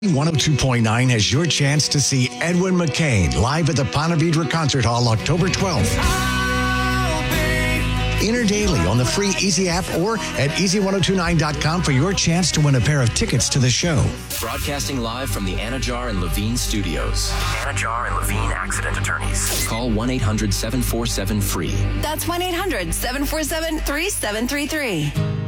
102.9 has your chance to see Edwin McCain live at the Ponte Vedra Concert Hall October 12th. Enter daily on the free Easy app or at easy1029.com for your chance to win a pair of tickets to the show. Broadcasting live from the Anajar and Levine studios. Anajar and Levine Accident Attorneys. Call 1-800-747-FREE. That's 1-800-747-3733.